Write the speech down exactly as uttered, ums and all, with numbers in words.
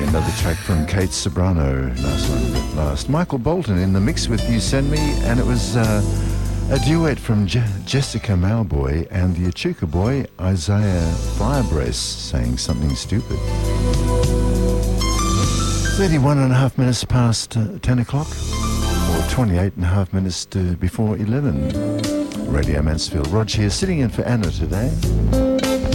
Another track from Kate Sobrano. Nice one at last. Michael Bolton in the mix with You Send Me, and it was uh, a duet from Je- Jessica Mauboy and the Echuca boy Isaiah Firebreast saying Something Stupid. thirty-one and a half minutes past uh, ten o'clock, or twenty-eight and a half minutes to before eleven. Radio Mansfield. Rog here, sitting in for Anna today.